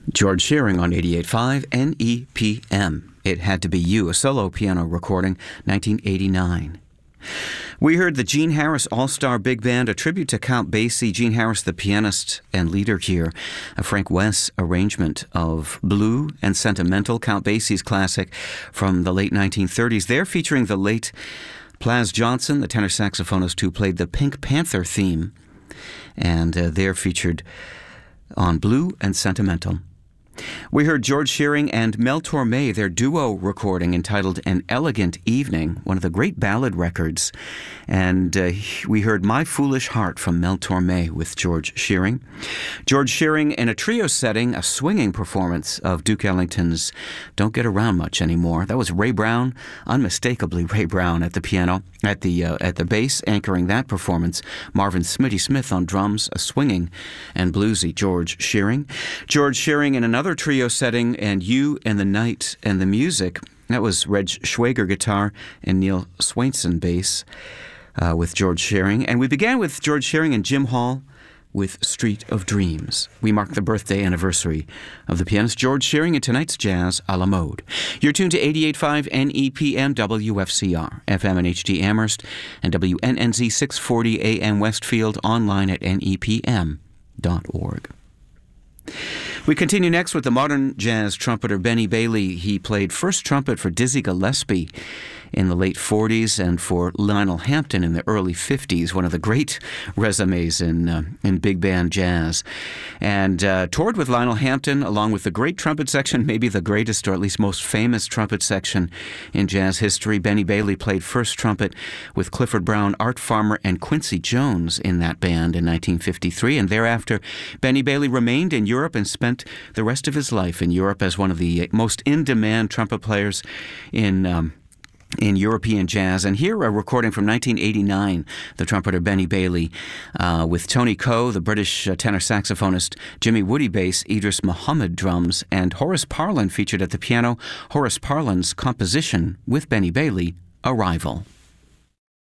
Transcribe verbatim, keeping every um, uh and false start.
George Shearing on eighty-eight point five N E P M. It Had to Be You, a solo piano recording, nineteen eighty-nine. We heard the Gene Harris All-Star Big Band, a tribute to Count Basie. Gene Harris, the pianist and leader here, a Frank West arrangement of Blue and Sentimental, Count Basie's classic from the late nineteen thirties. They're featuring the late Plas Johnson, the tenor saxophonist who played the Pink Panther theme, and uh, they're featured on Blue and Sentimental. We heard George Shearing and Mel Torme, their duo recording entitled An Elegant Evening, one of the great ballad records. And uh, we heard My Foolish Heart from Mel Torme with George Shearing. George Shearing in a trio setting, a swinging performance of Duke Ellington's Don't Get Around Much Anymore. That was Ray Brown, unmistakably Ray Brown at the piano, at the uh, at the bass, anchoring that performance. Marvin Smitty Smith on drums, a swinging and bluesy George Shearing. George Shearing in another trio setting, and You and the Night and the Music. That was Reg Schwager guitar and Neil Swainson bass uh, with George Shearing. And we began with George Shearing and Jim Hall with Street of Dreams. We mark the birthday anniversary of the pianist George Shearing in tonight's Jazz a la Mode. You're tuned to eighty-eight point five N E P M W F C R, F M in H D Amherst, and W N N Z six forty A M Westfield, online at N E P M dot org. We continue next with the modern jazz trumpeter Benny Bailey. He played first trumpet for Dizzy Gillespie in the late forties and for Lionel Hampton in the early fifties, one of the great resumes in uh, in big band jazz. And uh, toured with Lionel Hampton along with the great trumpet section, maybe the greatest or at least most famous trumpet section in jazz history. Benny Bailey played first trumpet with Clifford Brown, Art Farmer, and Quincy Jones in that band in nineteen fifty-three. And thereafter, Benny Bailey remained in Europe and spent the rest of his life in Europe as one of the most in-demand trumpet players in um, in European jazz. And here a recording from nineteen eighty-nine, the trumpeter Benny Bailey, uh, with Tony Coe, the British uh, tenor saxophonist, Jimmy Woody bass, Idris Muhammad drums, and Horace Parlan featured at the piano. Horace Parlan's composition with Benny Bailey, Arrival.